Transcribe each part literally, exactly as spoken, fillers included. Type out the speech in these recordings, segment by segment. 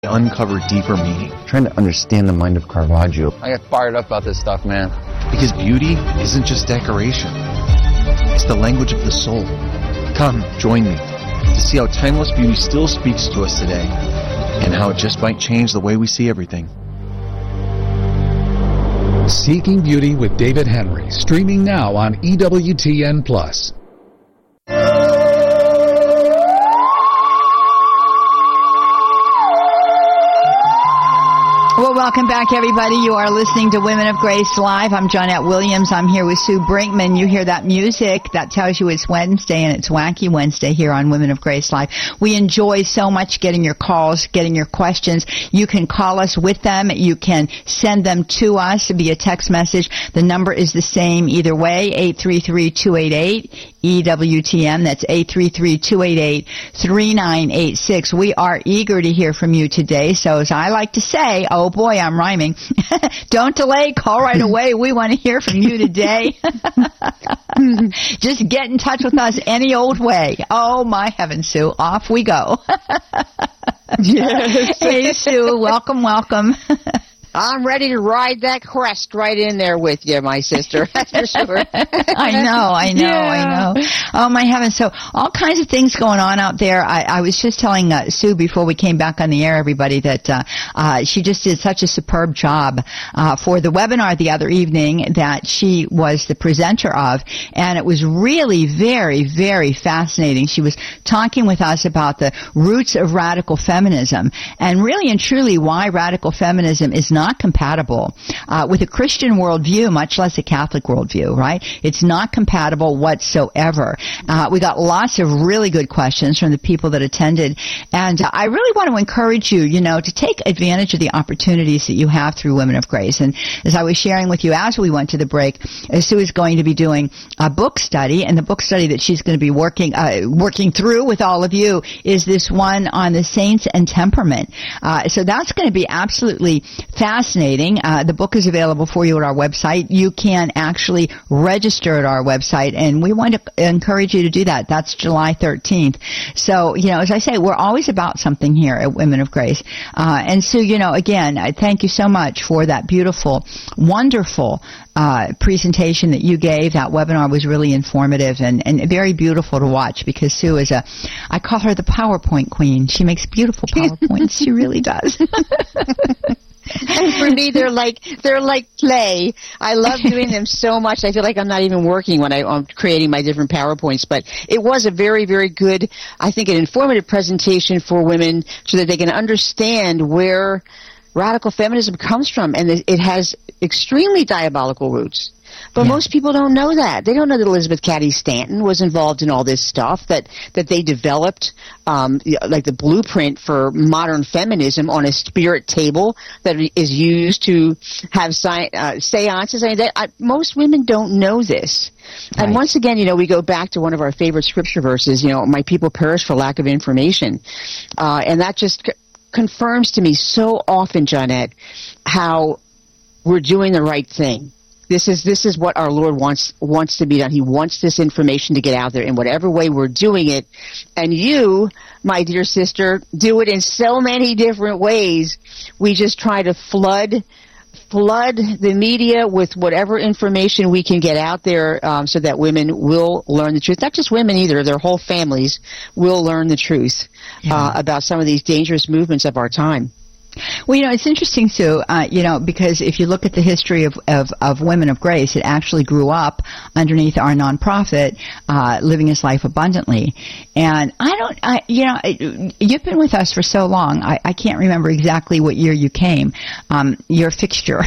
uncover deeper meaning. Trying to understand the mind of Caravaggio. I get fired up about this stuff, man. Because beauty isn't just decoration. It's the language of the soul. Come, join me to see how timeless beauty still speaks to us today and how it just might change the way we see everything. Seeking Beauty with David Henry, streaming now on E W T N Plus. Well, welcome back, everybody. You are listening to Women of Grace Live. I'm Johnette Williams. I'm here with Sue Brinkman. You hear that music. That tells you it's Wednesday, and it's Wacky Wednesday here on Women of Grace Live. We enjoy so much getting your calls, getting your questions. You can call us with them. You can send them to us via text message. The number is the same either way, eight three three, two eight eight, E W T N. That's eight three three, two eight eight, three nine eight six. We are eager to hear from you today. So as I like to say, oh boy, I'm rhyming. Don't delay. Call right away. We want to hear from you today. Just get in touch with us any old way. Oh, my heavens, Sue. Off we go. Yes. Hey, Sue. Welcome, welcome. I'm ready to ride that crest right in there with you, my sister. That's for sure. I know, I know, yeah. I know. Oh, my heavens. So all kinds of things going on out there. I, I was just telling uh, Sue before we came back on the air, everybody, that uh, uh, she just did such a superb job uh, for the webinar the other evening that she was the presenter of. And it was really very, very fascinating. She was talking with us about the roots of radical feminism and really and truly why radical feminism is not not compatible uh, with a Christian worldview, much less a Catholic worldview, right? It's not compatible whatsoever. Uh, we got lots of really good questions from the people that attended, and uh, I really want to encourage you, you know, to take advantage of the opportunities that you have through Women of Grace. And as I was sharing with you as we went to the break, Sue is going to be doing a book study, and the book study that she's going to be working uh, working through with all of you is this one on the saints and temperament. Uh, so that's going to be absolutely fascinating. Fascinating. Uh, the book is available for you at our website. You can actually register at our website, and we want to encourage you to do that. That's July thirteenth. So, you know, as I say, we're always about something here at Women of Grace. Uh, and so, you know, again, I thank you so much for that beautiful, wonderful uh, presentation that you gave. That webinar was really informative and, and very beautiful to watch because Sue is a, I call her the PowerPoint queen. She makes beautiful PowerPoints. She really does. And for me, they're like they're like play. I love doing them so much. I feel like I'm not even working when I, I'm creating my different PowerPoints. But it was a very, very good, I think, an informative presentation for women so that they can understand where radical feminism comes from. And it has extremely diabolical roots. But yeah. Most people don't know that. They don't know that Elizabeth Cady Stanton was involved in all this stuff, that, that they developed um, like the blueprint for modern feminism on a spirit table that is used to have sci- uh, seances. I mean, that, I, most women don't know this. Right. And once again, you know, we go back to one of our favorite scripture verses, you know, my people perish for lack of information. Uh, and that just c- confirms to me so often, Johnette, how we're doing the right thing. This is this is what our Lord wants wants to be done. He wants this information to get out there in whatever way we're doing it. And you, my dear sister, do it in so many different ways. We just try to flood flood the media with whatever information we can get out there um, so that women will learn the truth. Not just women either, their whole families will learn the truth yeah. uh, about some of these dangerous movements of our time. Well, you know, it's interesting, Sue, uh, you know, because if you look at the history of, of, of Women of Grace, it actually grew up underneath our nonprofit, uh, Living His Life Abundantly. And I don't, I, you know, you've been with us for so long, I, I can't remember exactly what year you came. Um, you're a fixture,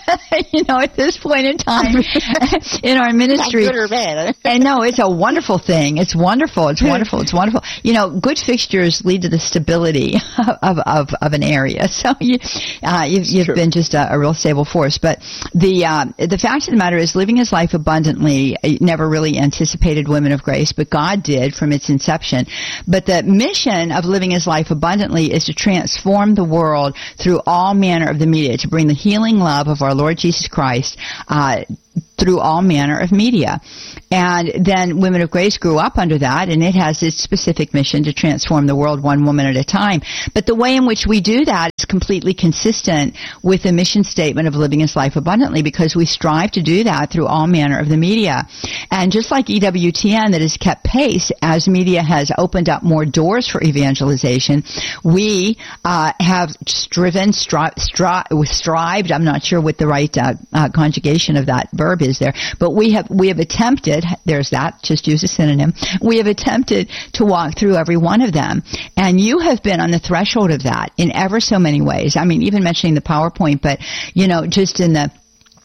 you know, at this point in time in our ministry. Not good or bad. And no, it's a wonderful thing. It's wonderful. It's wonderful. It's wonderful. You know, good fixtures lead to the stability of, of, of an area. So you, uh, you've, you've been just a, a real stable force. But the uh, the fact of the matter is, Living His Life Abundantly never really anticipated Women of Grace, but God did from its inception. But the mission of Living His Life Abundantly is to transform the world through all manner of the media, to bring the healing love of our Lord Jesus Christ uh through all manner of media. And then Women of Grace grew up under that, and it has its specific mission to transform the world one woman at a time. But the way in which we do that is completely consistent with the mission statement of Living His Life Abundantly, because we strive to do that through all manner of the media. And just like E W T N that has kept pace as media has opened up more doors for evangelization, we uh, have striven, stri- stri- strived, I'm not sure what the right uh, uh, conjugation of that verb is there, but we have we have attempted, there's that, just use a synonym, we have attempted to walk through every one of them. And you have been on the threshold of that in ever so many ways. I mean, even mentioning the PowerPoint, but, you know, just in the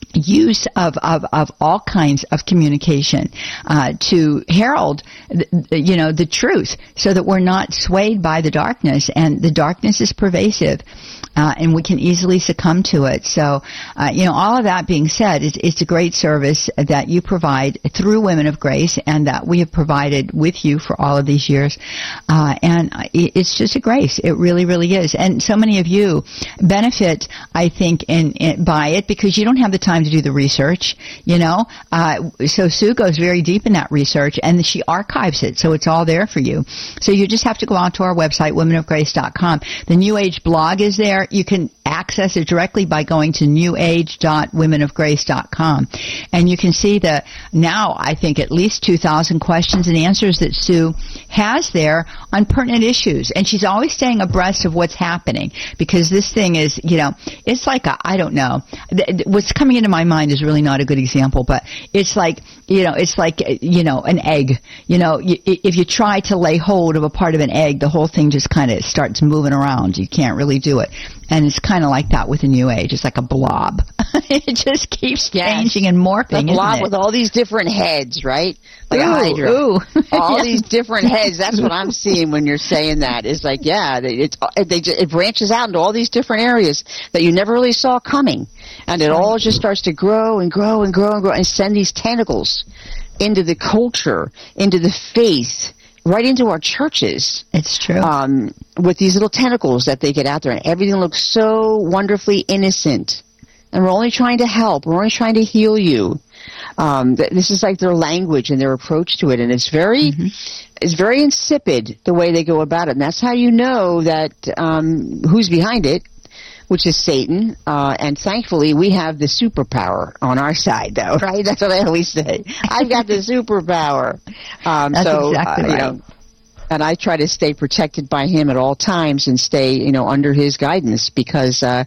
use of, of, of all kinds of communication uh, to herald, the, you know, the truth, so that we're not swayed by the darkness. And the darkness is pervasive, uh, and we can easily succumb to it. So, uh, you know, all of that being said, it's, it's a great service that you provide through Women of Grace, and that we have provided with you for all of these years. Uh, and it's just a grace. It really, really is. And so many of you benefit, I think, in, in by it, because you don't have the time to do the research, you know. Uh, so Sue goes very deep in that research, and she archives it, so it's all there for you. So you just have to go out to our website, women of grace dot com. The New Age blog is there. You can access it directly by going to new age dot women of grace dot com. And you can see the, now I think at least two thousand questions and answers that Sue has there on pertinent issues. And she's always staying abreast of what's happening, because this thing is, you know, it's like a, I don't know, what's coming into my mind is really not a good example, but it's like, you know, it's like, you know, an egg. You know, you, if you try to lay hold of a part of an egg, the whole thing just kind of starts moving around. You can't really do it. And it's kind of like that with the New Age. It's like a blob. It just keeps yes. changing and morphing, a blob isn't it? With all these different heads, right? Like ooh, a hydra. Ooh. All these different heads. That's what I'm seeing when you're saying that. It's like, yeah, it's, they, it branches out into all these different areas that you never really saw coming. And it all just starts to grow and grow and grow and grow and send these tentacles into the culture, into the faith, right into our churches. It's true. Um, with these little tentacles that they get out there, and everything looks so wonderfully innocent. And we're only trying to help. We're only trying to heal you. Um, th- this is like their language and their approach to it, and it's very, mm-hmm. it's very insipid the way they go about it. And that's how you know that um, who's behind it, which is Satan. Uh, and thankfully, we have the superpower on our side, though, right? That's what I always say. I've got the superpower. Um, That's so, exactly uh, right. You know, and I try to stay protected by him at all times and stay, you know, under his guidance, because uh,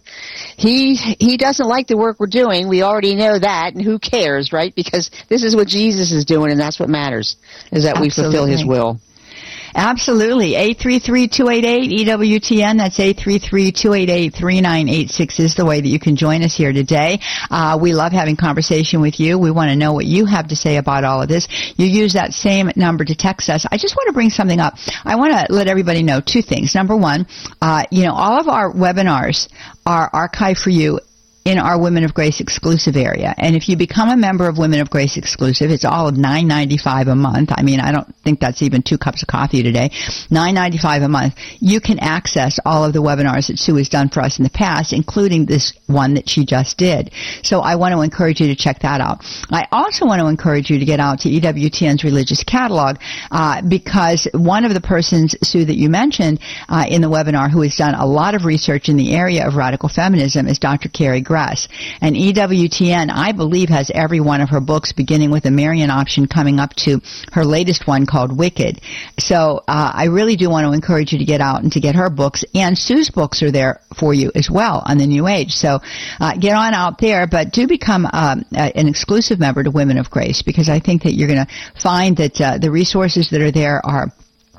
he he doesn't like the work we're doing. We already know that, and who cares, right? Because this is what Jesus is doing, and that's what matters, is that Absolutely. we fulfill his will. Absolutely. eight three three, two eight eight, E W T N. That's eight three three, two eight eight, three nine eight six is the way that you can join us here today. Uh, we love having conversation with you. We want to know what you have to say about all of this. You use that same number to text us. I just want to bring something up. I want to let everybody know two things. Number one, uh, you know, all of our webinars are archived for you in our Women of Grace exclusive area. And if you become a member of Women of Grace exclusive, it's all of nine ninety-five a month. I mean, I don't think that's even two cups of coffee today. nine ninety-five a month. You can access all of the webinars that Sue has done for us in the past, including this one that she just did. So I want to encourage you to check that out. I also want to encourage you to get out to E W T N's religious catalog, uh, because one of the persons, Sue, that you mentioned uh, in the webinar, who has done a lot of research in the area of radical feminism, is Doctor Carrie Gress. And E W T N, I believe, has every one of her books, beginning with the Marian option, coming up to her latest one called Wicked. So uh, I really do want to encourage you to get out and to get her books. And Sue's books are there for you as well on the New Age. So uh, get on out there, but do become um, a, an exclusive member to Women of Grace, because I think that you're going to find that uh, the resources that are there are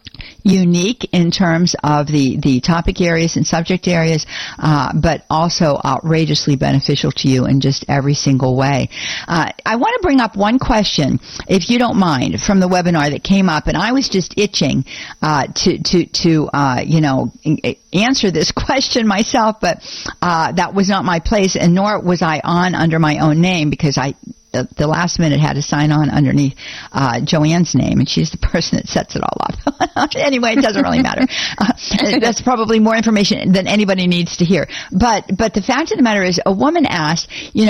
unique in terms of the, the topic areas and subject areas, uh, but also outrageously beneficial to you in just every single way. Uh, I want to bring up one question, if you don't mind, from the webinar that came up, and I was just itching uh, to to to uh, you know answer this question myself, but uh, that was not my place, and nor was I on under my own name, because I. The, the last minute had to sign on underneath uh, Joanne's name, and she's the person that sets it all up. Anyway, it doesn't really matter. Uh, that's probably more information than anybody needs to hear. But but the fact of the matter is, a woman asked, you know,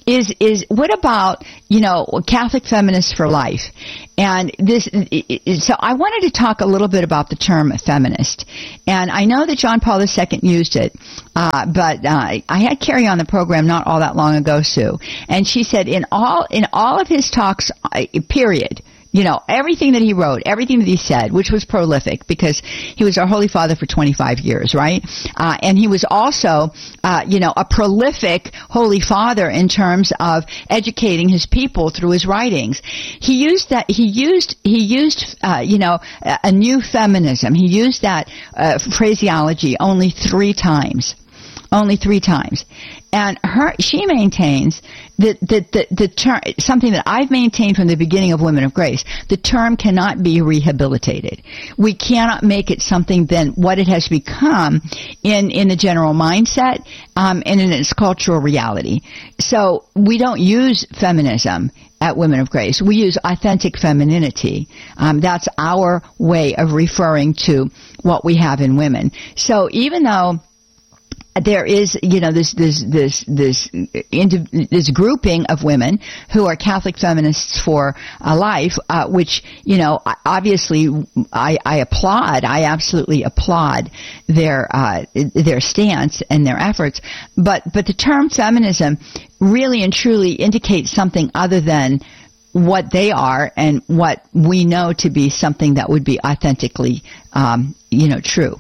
is is what about, you know, Catholic Feminists for Life? And this, so I wanted to talk a little bit about the term feminist. And I know that John Paul the Second used it, uh, but uh, I had Carrie on the program not all that long ago, Sue, and she said in all in all of his talks, uh, period. You know, everything that he wrote, everything that he said, which was prolific because he was our Holy Father for twenty-five years, right? Uh, and he was also, uh, you know, a prolific Holy Father in terms of educating his people through his writings. He used that, he used, he used, uh, you know, a, a new feminism. He used that uh, phraseology only three times. Only three times. And her, she maintains that, that, that the term, something that I've maintained from the beginning of Women of Grace, the term cannot be rehabilitated. We cannot make it something than what it has become in, in the general mindset, um, and in its cultural reality. So we don't use feminism at Women of Grace. We use authentic femininity. Um, that's our way of referring to what we have in women. So even though there is, you know, this this this this this grouping of women who are Catholic Feminists for uh, Life, uh, which, you know, obviously I, I applaud. I absolutely applaud their uh, their stance and their efforts. But but the term feminism really and truly indicates something other than what they are and what we know to be something that would be authentically, um, you know, true.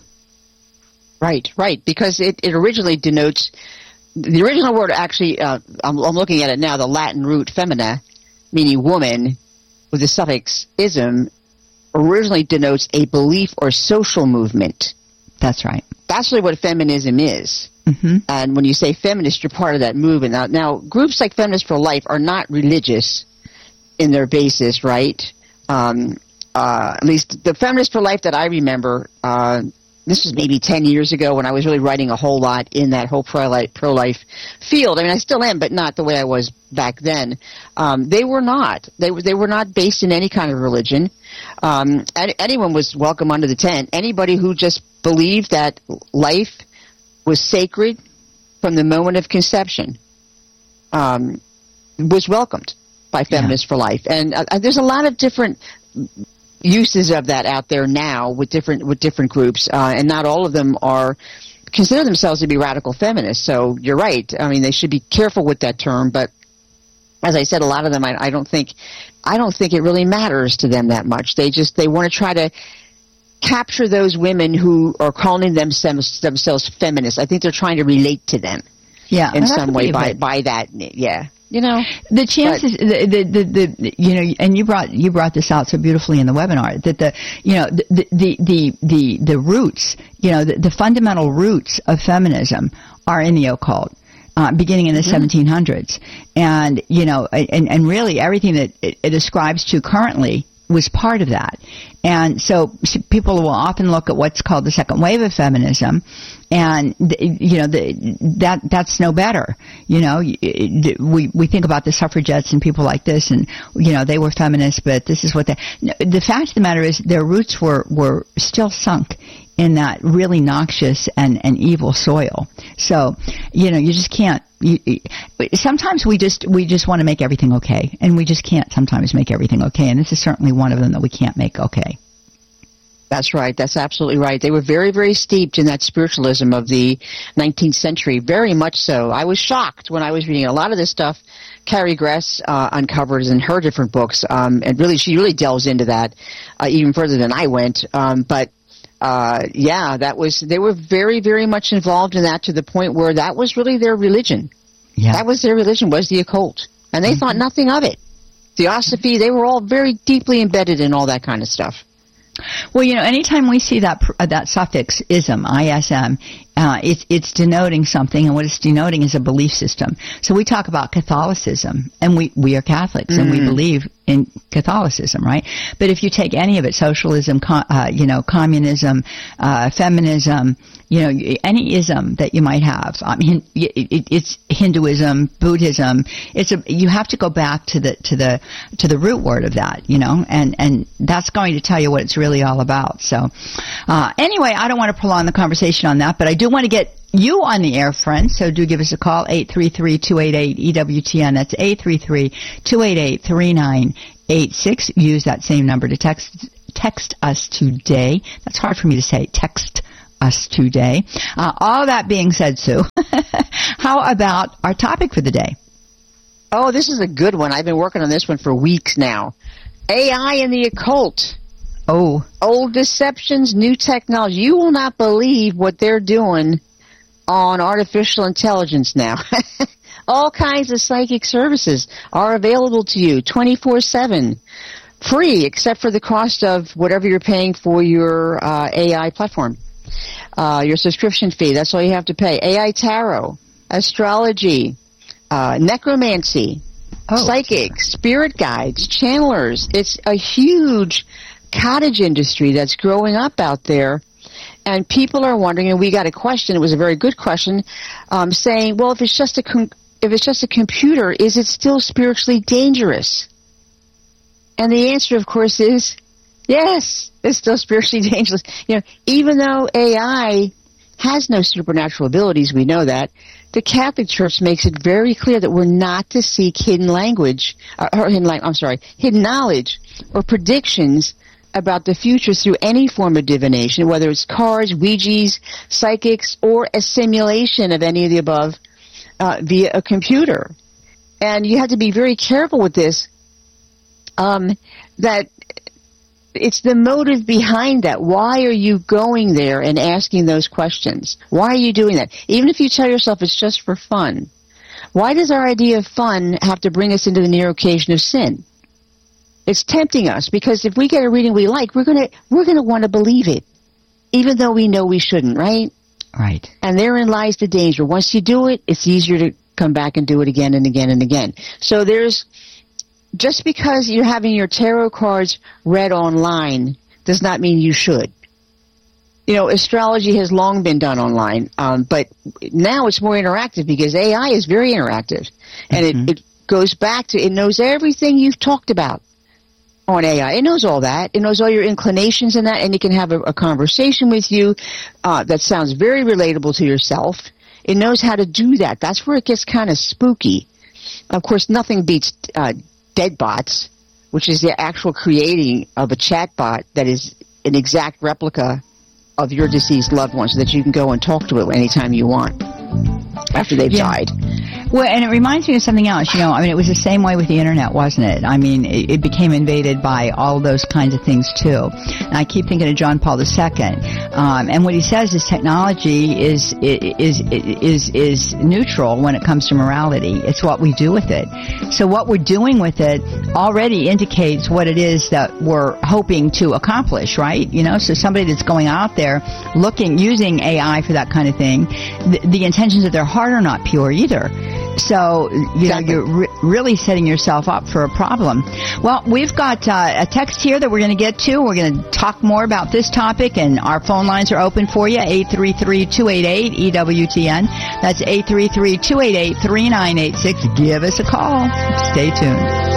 Right, right, because it, it originally denotes, the original word actually, uh, I'm, I'm looking at it now, the Latin root femina, meaning woman, with the suffix ism, originally denotes a belief or social movement. That's right. That's really what feminism is. Mm-hmm. And when you say feminist, you're part of that movement. Now, now, groups like Feminists for Life are not religious in their basis, right? Um, uh, at least the Feminists for Life that I remember, uh, this was maybe ten years ago when I was really writing a whole lot in that whole pro-life, pro-life field. I mean, I still am, but not the way I was back then. Um, they were not. They were, they were not based in any kind of religion. Um, anyone was welcome under the tent. Anybody who just believed that life was sacred from the moment of conception um, was welcomed by Feminists yeah. for Life. And uh, there's a lot of different uses of that out there now with different with different groups, uh, and not all of them are consider themselves to be radical feminists. So you're right. I mean, they should be careful with that term. But as I said, a lot of them, I, I don't think, I don't think it really matters to them that much. They just they want to try to capture those women who are calling themselves themselves feminists. I think they're trying to relate to them, yeah, in some way by by that, yeah. You know, the chances, the, the, the, the, you know, and you brought, you brought this out so beautifully in the webinar that the, you know, the, the, the, the, the roots, you know, the, the fundamental roots of feminism are in the occult. Uh, beginning in the mm-hmm. seventeen hundreds. And, you know, and, and really everything that it, it ascribes to currently was part of that. And so people will often look at what's called the second wave of feminism, and you know the, that that's no better. You know, we we think about the suffragettes and people like this, and you know they were feminists, but this is what they. The fact of the matter is, their roots were were still sunk in that really noxious and, and evil soil. So, you know, you just can't. You, sometimes we just we just want to make everything okay, and we just can't sometimes make everything okay. And this is certainly one of them that we can't make okay. That's right. That's absolutely right. They were very, very steeped in that spiritualism of the nineteenth century, very much so. I was shocked when I was reading a lot of this stuff. Carrie Gress uh, uncovers in her different books, um, and really, she really delves into that uh, even further than I went. Um, but uh, yeah, that was they were very, very much involved in that to the point where that was really their religion. Yeah. That was their religion, was the occult, and they mm-hmm. thought nothing of it. Theosophy, they were all very deeply embedded in all that kind of stuff. Well, you know, anytime we see that uh, that suffix ism, I S M, uh, it's it's denoting something, and what it's denoting is a belief system. So we talk about Catholicism, and we, we are Catholics, mm-hmm. and we believe in Catholicism, right? But if you take any of it, socialism, com, uh, you know, communism, uh, feminism, you know, any ism that you might have, I mean, it, it, it's Hinduism, Buddhism. It's a you have to go back to the to the to the root word of that, you know, and and that's going to tell you what it's really all about. So, uh, anyway, I don't want to prolong the conversation on that, but I do do want to get you on the air, friends, so do give us a call, eight three three, two eight eight, E W T N. That's eight three three, two eight eight, three nine eight six. Use that same number to text text us today. That's hard for me to say. Text us today. Uh, all that being said, Sue, how about our topic for the day? Oh, this is a good one. I've been working on this one for weeks now. A I and the occult. Oh. Old deceptions, new technology. You will not believe what they're doing on artificial intelligence now. All kinds of psychic services are available to you twenty-four seven. Free, except for the cost of whatever you're paying for your uh, A I platform. Uh, your subscription fee, that's all you have to pay. A I tarot, astrology, uh, necromancy, oh, psychics, spirit guides, channelers. It's a huge cottage industry that's growing up out there. And people are wondering, and we got a question, it was a very good question, um, saying, well, if it's just a com- if it's just a computer, is it still spiritually dangerous? And the answer, of course, is yes, it's still spiritually dangerous. You know, even though A I has no supernatural abilities, we know that, the Catholic Church makes it very clear that we're not to seek hidden language, or, or hidden, I'm sorry, hidden knowledge or predictions about the future through any form of divination, whether it's cards, Ouijas, psychics, or a simulation of any of the above uh, via a computer. And you have to be very careful with this, um, that it's the motive behind that. Why are you going there and asking those questions? Why are you doing that? Even if you tell yourself it's just for fun, why does our idea of fun have to bring us into the near occasion of sin? It's tempting us, because if we get a reading we like, we're gonna we're gonna want to believe it, even though we know we shouldn't, right? Right. And therein lies the danger. Once you do it, it's easier to come back and do it again and again and again. So there's, just because you're having your tarot cards read online does not mean you should. You know, astrology has long been done online, um, but now it's more interactive because A I is very interactive, and mm-hmm. it, it goes back to, it knows everything you've talked about on A I. It knows all that. It knows all your inclinations and that, and it can have a, a conversation with you uh, that sounds very relatable to yourself. It knows how to do that. That's where it gets kind of spooky. Of course, nothing beats uh, Deadbots, which is the actual creating of a chatbot that is an exact replica of your deceased loved one, so that you can go and talk to it anytime you want after they've yeah. died. Well, and it reminds me of something else. You know, I mean, it was the same way with the internet, wasn't it? I mean, it, it became invaded by all those kinds of things too. And I keep thinking of John Paul the Second, um, and what he says is technology is is is is neutral when it comes to morality. It's what we do with it. So what we're doing with it already indicates what it is that we're hoping to accomplish, right? You know, so somebody that's going out there looking, using A I for that kind of thing, the, the intentions of their heart are not pure either. So, you know, you're re- really setting yourself up for a problem. Well, we've got uh, a text here that we're going to get to. We're going to talk more about this topic, and our phone lines are open for you, eight three three, two eight eight, E W T N. That's eight three three, two eight eight, three nine eight six. Give us a call. Stay tuned.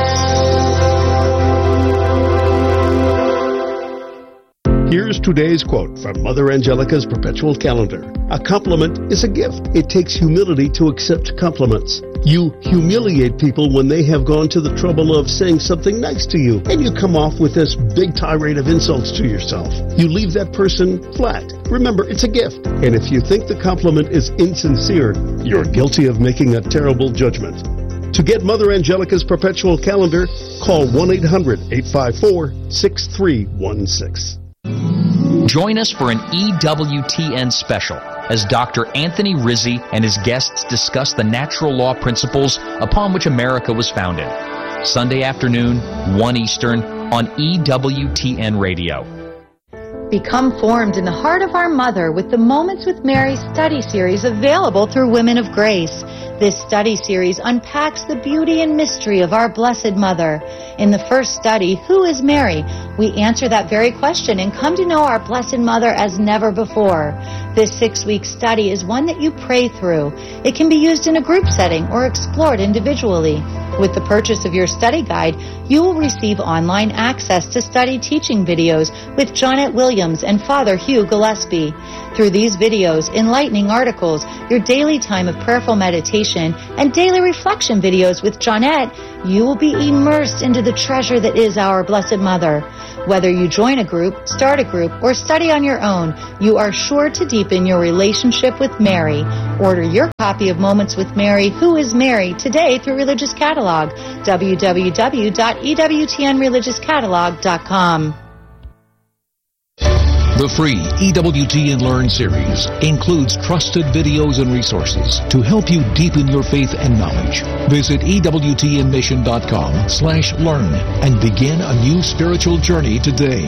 Here's today's quote from Mother Angelica's Perpetual Calendar. A compliment is a gift. It takes humility to accept compliments. You humiliate people when they have gone to the trouble of saying something nice to you, and you come off with this big tirade of insults to yourself. You leave that person flat. Remember, it's a gift. And if you think the compliment is insincere, you're guilty of making a terrible judgment. To get Mother Angelica's Perpetual Calendar, call one eight hundred, eight five four, six three one six. Join us for an E W T N special as Doctor Anthony Rizzi and his guests discuss the natural law principles upon which America was founded. Sunday afternoon, one Eastern, on E W T N Radio. Become formed in the heart of our Mother with the Moments with Mary study series available through Women of Grace. This study series unpacks the beauty and mystery of our Blessed Mother. In the first study, Who is Mary? We answer that very question and come to know our Blessed Mother as never before. This six-week study is one that you pray through. It can be used in a group setting or explored individually. With the purchase of your study guide, you will receive online access to study teaching videos with Jonette Williams and Father Hugh Gillespie. Through these videos, enlightening articles, your daily time of prayerful meditation, and daily reflection videos with Jonette, you will be immersed into the treasure that is our Blessed Mother. Whether you join a group, start a group, or study on your own, you are sure to deepen your relationship with Mary. Order your copy of Moments with Mary, Who is Mary, today through Religious Catalog, w w w dot e w t n religious catalog dot com. The free E W T N Learn series includes trusted videos and resources to help you deepen your faith and knowledge. Visit E W T N mission dot com slash learn and begin a new spiritual journey today.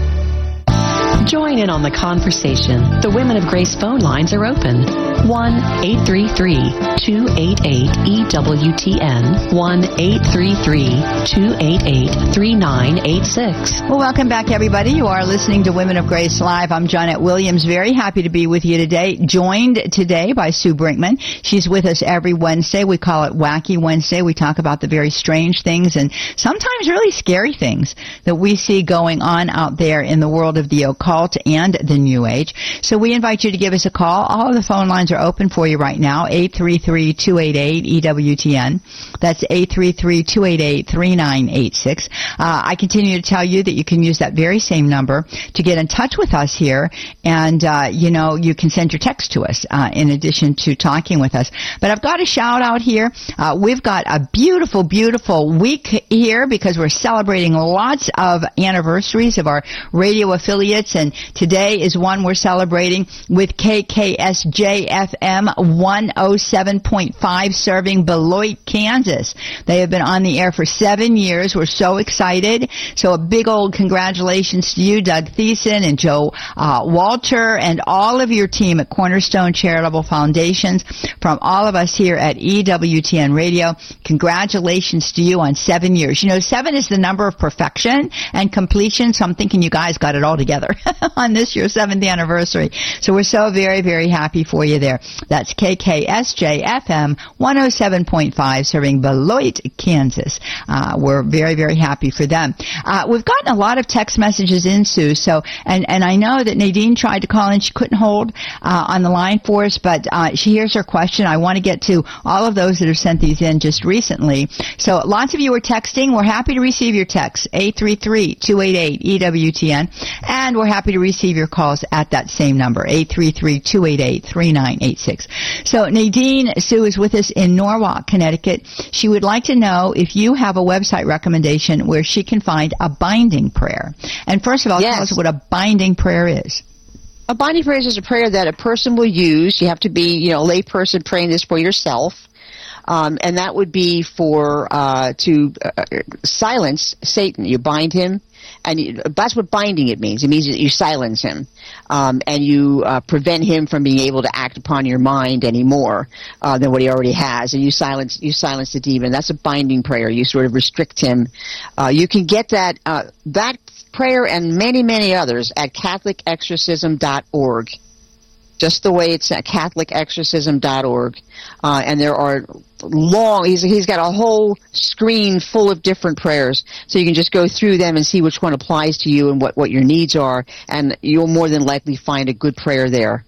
Join in on the conversation. The Women of Grace phone lines are open. one eight three three, two eight eight, E W T N. one eight three three, two eight eight, three nine eight six. Well, welcome back, everybody. You are listening to Women of Grace Live. I'm Jonette Williams. Very happy to be with you today. Joined today by Sue Brinkman. She's with us every Wednesday. We call it Wacky Wednesday. We talk about the very strange things and sometimes really scary things that we see going on out there in the world of the occult and the New Age. So we invite you to give us a call. All of the phone lines are open for you right now, eight three three, two eight eight, E W T N. That's eight three three, two eight eight, three nine eight six. Uh, I continue to tell you that you can use that very same number to get in touch with us here, and, uh, you know, you can send your text to us uh, in addition to talking with us. But I've got a shout out here. Uh, we've got a beautiful, beautiful week here because we're celebrating lots of anniversaries of our radio affiliates, and today is one we're celebrating with K K S J F M one oh seven point five serving Beloit, Kansas. They have been on the air for seven years. We're so excited. So a big old congratulations to you, Doug Thiessen and Joe uh, Walter, and all of your team at Cornerstone Charitable Foundations. From all of us here at E W T N Radio, congratulations to you on seven years. You know, seven is the number of perfection and completion, so I'm thinking you guys got it all together on this year's seventh anniversary. So we're so very, very happy for you there. That's K K S J F M one oh seven point five serving Beloit, Kansas. Uh, we're very, very happy for them. Uh, we've gotten a lot of text messages in, Sue, so, and, and I know that Nadine tried to call in. She couldn't hold uh, on the line for us, but uh, she hears her question. I want to get to all of those that have sent these in just recently. So lots of you are texting. We're happy to receive your texts, eight three three, two eight eight, E W T N, and we're happy to receive your calls at that same number, eight three three, two eight eight, three nine eight six. So Nadine Sue is with us in Norwalk, Connecticut. She would like to know if you have a website recommendation where she can find a binding prayer. And first of all, yes. Tell us what a binding prayer is. A binding prayer is a prayer that a person will use. You have to be, you know, a lay person praying this for yourself. Um, and that would be for, uh, to uh, silence Satan. You bind him. And you, that's what binding it means. It means that you silence him, um, and you uh, prevent him from being able to act upon your mind any more uh, than what he already has. And you silence you silence the demon. That's a binding prayer. You sort of restrict him. Uh, you can get that uh, that prayer and many many others at Catholic Exorcism dot org. Just the way it's at Catholic Exorcism dot org. Uh, and there are long, he's, he's got a whole screen full of different prayers. So you can just go through them and see which one applies to you and what, what your needs are. And you'll more than likely find a good prayer there.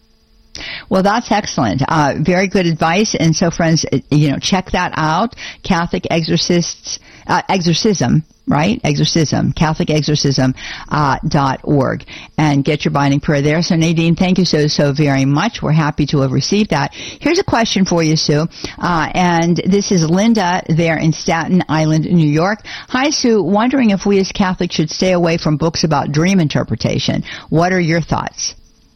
Well, that's excellent. Uh, very good advice. And so, friends, you know, check that out. Catholic Exorcists, uh, Exorcism, right? Exorcism, Catholic Exorcism uh, dot org, and get your binding prayer there. So, Nadine, thank you so, so very much. We're happy to have received that. Here's a question for you, Sue. Uh, and this is Linda there in Staten Island, New York. Hi, Sue. Wondering if we as Catholics should stay away from books about dream interpretation. What are your thoughts?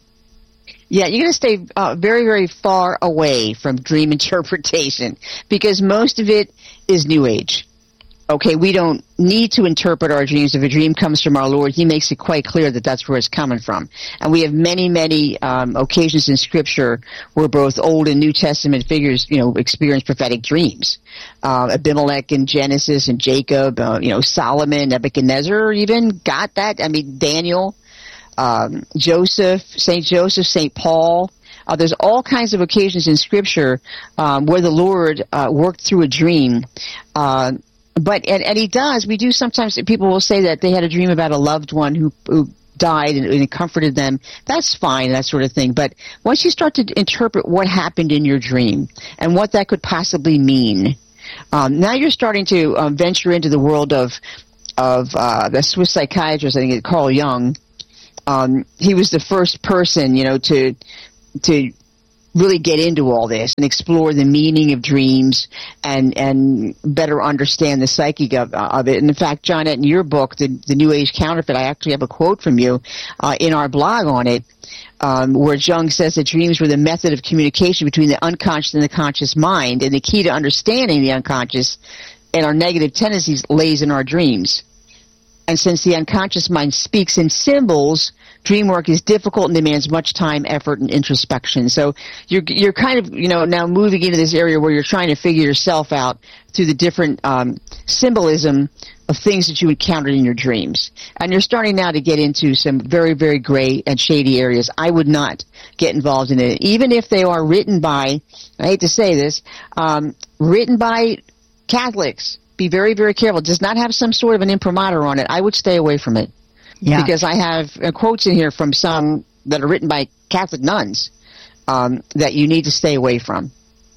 Yeah, you're going to stay uh, very, very far away from dream interpretation because most of it is New Age. Okay, we don't need to interpret our dreams. If a dream comes from our Lord, He makes it quite clear that that's where it's coming from. And we have many, many um, occasions in Scripture where both Old and New Testament figures, you know, experience prophetic dreams. Uh, Abimelech in Genesis and Jacob, uh, you know, Solomon, Nebuchadnezzar even got that. I mean, Daniel. um, Joseph, Saint Joseph, Saint Paul. Uh, there's all kinds of occasions in Scripture um, where the Lord uh, worked through a dream. Uh, but and, and He does. We do sometimes. People will say that they had a dream about a loved one who, who died and, and it comforted them. That's fine, that sort of thing. But once you start to interpret what happened in your dream and what that could possibly mean, um, now you're starting to um, venture into the world of of uh, the Swiss psychiatrist. I think Carl Jung. Um, he was the first person, you know, to to really get into all this and explore the meaning of dreams and and better understand the psyche of, of it. And in fact, Johnette, in your book, the, the New Age Counterfeit, I actually have a quote from you uh, in our blog on it, um, where Jung says that dreams were the method of communication between the unconscious and the conscious mind, and the key to understanding the unconscious and our negative tendencies lays in our dreams. And since the unconscious mind speaks in symbols, dream work is difficult and demands much time, effort, and introspection. So you're you're kind of, you know, now moving into this area where you're trying to figure yourself out through the different um, symbolism of things that you encountered in your dreams. And you're starting now to get into some very, very gray and shady areas. I would not get involved in it, even if they are written by, I hate to say this, um, written by Catholics. Be very, very careful. It does not have some sort of an imprimatur on it. I would stay away from it. Yeah. Because I have uh, quotes in here from some that are written by Catholic nuns um, that you need to stay away from.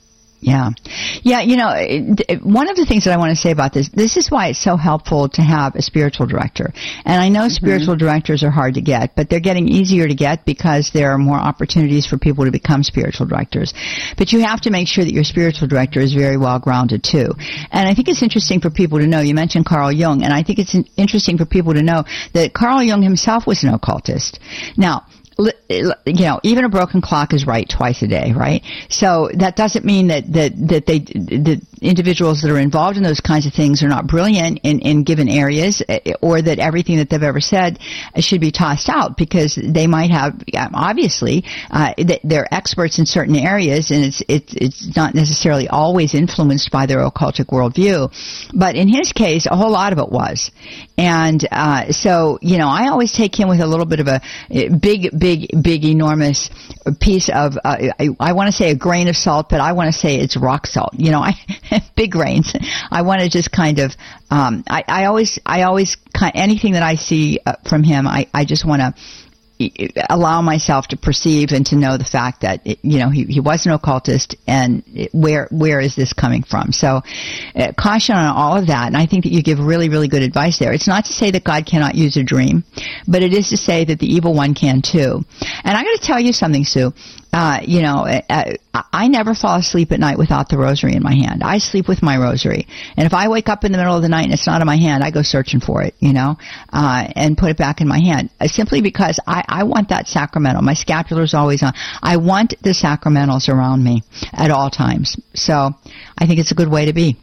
Yeah. Yeah, you know, one of the things that I want to say about this, this is why it's so helpful to have a spiritual director. And I know mm-hmm. spiritual directors are hard to get, but they're getting easier to get because there are more opportunities for people to become spiritual directors. But you have to make sure that your spiritual director is very well grounded too. And I think it's interesting for people to know, you mentioned Carl Jung, and I think it's interesting for people to know that Carl Jung himself was an occultist. Now, you know, even a broken clock is right twice a day, right? So that doesn't mean that, that, that they, that individuals that are involved in those kinds of things are not brilliant in, in given areas, or that everything that they've ever said should be tossed out, because they might have, obviously, uh, they're experts in certain areas, and it's, it's, it's not necessarily always influenced by their occultic worldview. But in his case, a whole lot of it was. And, uh, so, you know, I always take him with a little bit of a big, big Big, big, enormous piece of, uh, I, I want to say a grain of salt, but I want to say it's rock salt. You know, I, big grains. I want to just kind of, um, I, I always, I always, anything that I see uh, from him, I, I just want to allow myself to perceive and to know the fact that, it, you know, he, he was an occultist, and it, where where is this coming from? So uh, caution on all of that, and I think that you give really, really good advice there. It's not to say that God cannot use a dream, but it is to say that the evil one can too. And I got to tell you something, Sue. Uh, you know, uh, I never fall asleep at night without the rosary in my hand. I sleep with my rosary. And if I wake up in the middle of the night and it's not in my hand, I go searching for it, you know, uh, and put it back in my hand. Uh, simply because I, I want that sacramental. My scapular's always on. I want the sacramentals around me at all times. So I think it's a good way to be.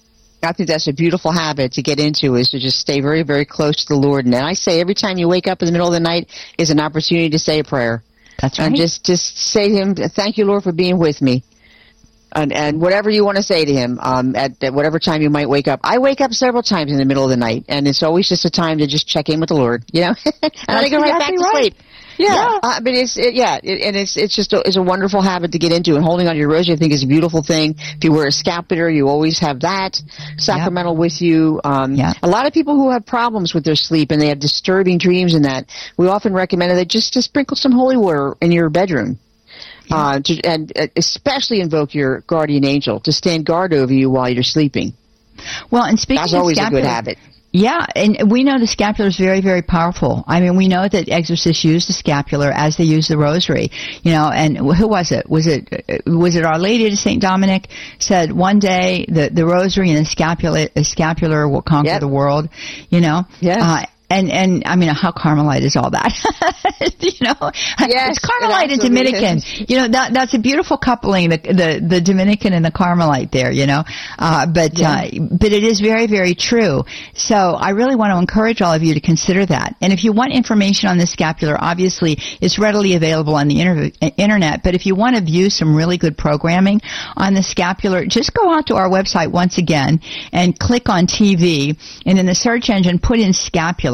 I think that's a beautiful habit to get into, is to just stay very, very close to the Lord. And I say every time you wake up in the middle of the night is an opportunity to say a prayer. That's right. And just, just say to him, thank you, Lord, for being with me. And, and whatever you want to say to him, um, at, at whatever time you might wake up. I wake up several times in the middle of the night, and it's always just a time to just check in with the Lord, you know? and then I go right back to right. sleep. Yeah, yeah. Uh, but it's it, yeah, it, and it's it's just a, it's a wonderful habit to get into. And holding on to your rosary, I think, is a beautiful thing. If you wear a scapular, you always have that sacramental yep. with you. Um, yeah. A lot of people who have problems with their sleep and they have disturbing dreams and that, we often recommend that just to sprinkle some holy water in your bedroom. Yeah. Uh, to, and uh, especially invoke your guardian angel to stand guard over you while you're sleeping. Well, and speaking That's of always scapular, a good habit. Yeah, and we know the scapular is very, very powerful. I mean, we know that exorcists use the scapular as they use the rosary. You know, and who was it? Was it was it Our Lady of Saint Dominic said one day the the rosary and the scapular the scapular will conquer yep. the world. You know, yeah. Uh, And, and, I mean, how Carmelite is all that? you know? Yes, it's Carmelite and Dominican. Is. You know, that, that's a beautiful coupling, the, the, the Dominican and the Carmelite there, you know? Uh, but, yeah. uh, but it is very, very true. So I really want to encourage all of you to consider that. And if you want information on the scapular, obviously it's readily available on the inter- internet. But if you want to view some really good programming on the scapular, just go out to our website once again and click on T V, and in the search engine put in scapular.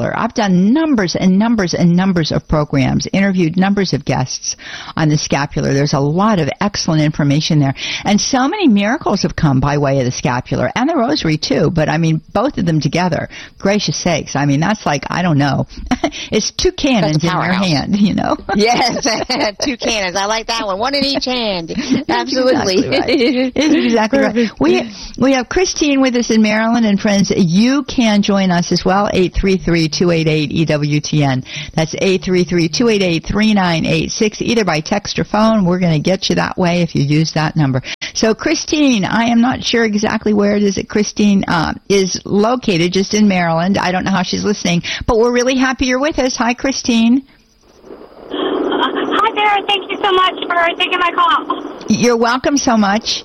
Scapular. I've done numbers and numbers and numbers of programs, interviewed numbers of guests on the scapular. There's a lot of excellent information there. And so many miracles have come by way of the scapular and the rosary too. But I mean, both of them together. Gracious sakes. I mean, that's like, I don't know. It's two cannons in your hand, you know? Yes, two cannons. I like that one. One in each hand. Absolutely. Exactly right. It's exactly right. We, we have Christine with us in Maryland, and friends, you can join us as well, eight three three, two eight eight, E W T N. That's eight three three, two eight eight, three nine eight six, either by text or phone. We're going to get you that way if you use that number. So, Christine, I am not sure exactly where it is that Christine uh, is located, just in Maryland. I don't know how she's listening, but we're really happy you're with us. Hi, Christine. Uh, hi there. Thank you so much for taking my call. You're welcome so much.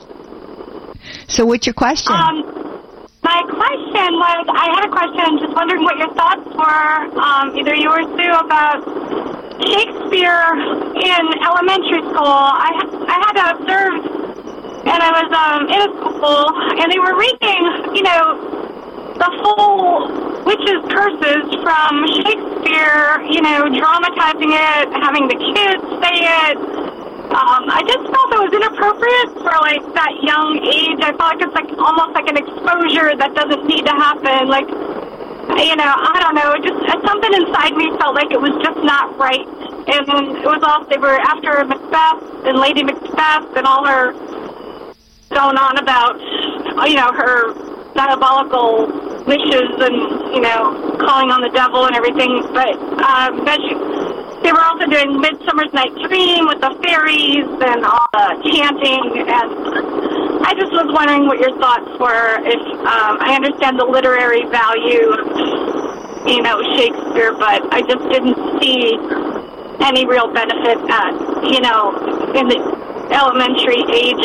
So what's your question? Um, my question was, I had a question, just wondering what your thoughts were, um, either you or Sue, about Shakespeare in elementary school. I, I had observed, and I was um, in a school, and they were reading, you know, the full witches' curses from Shakespeare, you know, dramatizing it, having the kids say it. Um, I just felt it was inappropriate for, like, that young age. I felt like it's, like, almost like an exposure that doesn't need to happen. Like, you know, I don't know. Just uh, something inside me felt like it was just not right. And it was all, they were after Macbeth and Lady Macbeth and all her going on about, you know, her diabolical wishes and, you know, calling on the devil and everything. But, um, that she... They were also doing Midsummer's Night Dream with the fairies and all the chanting, and I just was wondering what your thoughts were. If um, I understand the literary value of, you know, Shakespeare, but I just didn't see any real benefit at, you know, in the elementary age.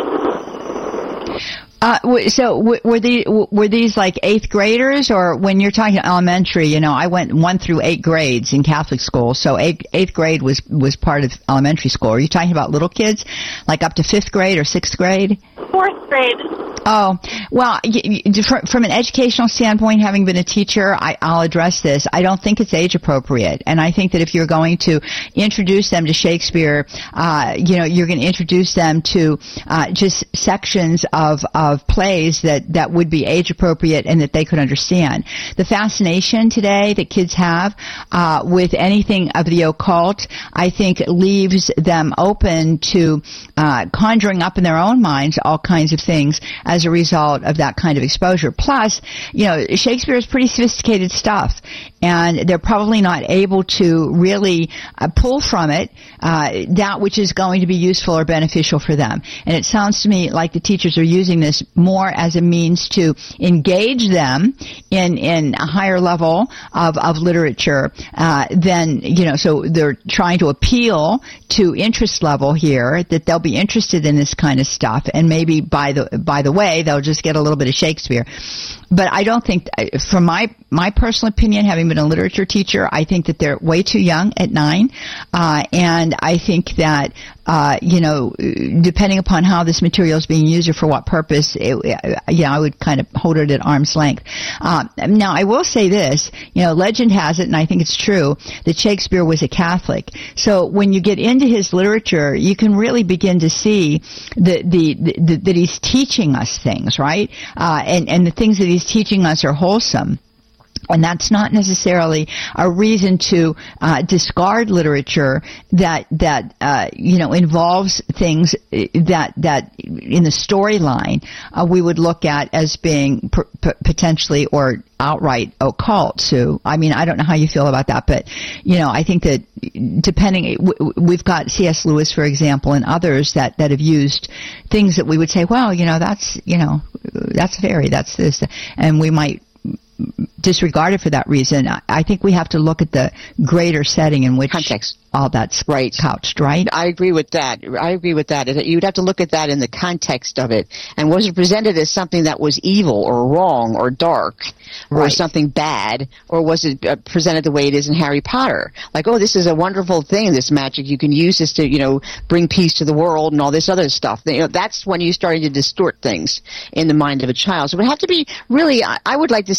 Uh, so were the were these like eighth graders, or when you're talking elementary? You know, I went one through eight grades in Catholic school, so eighth, eighth grade was was part of elementary school. Are you talking about little kids, like up to fifth grade or sixth grade? Fourth grade. Oh, well, from an educational standpoint, having been a teacher, I, I'll address this. I don't think it's age appropriate. And I think that if you're going to introduce them to Shakespeare, uh, you know, you're going to introduce them to uh, just sections of, of plays that, that would be age appropriate and that they could understand. The fascination today that kids have uh, with anything of the occult, I think leaves them open to uh, conjuring up in their own minds all kinds of things as a result of that kind of exposure. Plus, you know, Shakespeare is pretty sophisticated stuff, and they're probably not able to really uh, pull from it uh, that which is going to be useful or beneficial for them. And it sounds to me like the teachers are using this more as a means to engage them in in a higher level of of literature uh, than, you know, so they're trying to appeal to interest level here, that they'll be interested in this kind of stuff, and maybe by the by the way they'll just get a little bit of Shakespeare. But I don't think, from my my personal opinion, having been a literature teacher, I think that they're way too young at nine, uh, and I think that uh, you know, depending upon how this material is being used or for what purpose, it, yeah, I would kind of hold it at arm's length. Uh, now, I will say this: you know, legend has it, and I think it's true, that Shakespeare was a Catholic. So when you get into his literature, you can really begin to see the the, the, the that he's teaching us things, right? Uh, and and the things that he's teaching us are wholesome. And that's not necessarily a reason to uh, discard literature that that uh, you know involves things that that in the storyline uh, we would look at as being p- p- potentially or outright occult. So, I mean, I don't know how you feel about that, but you know, I think that depending, w- we've got C S Lewis, for example, and others that that have used things that we would say, well, you know, that's you know, that's fairy, that's this, and we might disregard it for that reason. I think we have to look at the greater setting in which context all that's right. couched, right? I agree with that. I agree with that. You'd have to look at that in the context of it. And was it presented as something that was evil or wrong or dark or right. something bad, or was it uh, presented the way it is in Harry Potter? Like, oh, this is a wonderful thing, this magic. You can use this to, you know, bring peace to the world and all this other stuff. You know, that's when you started to distort things in the mind of a child. So it would have to be really, I, I would like to see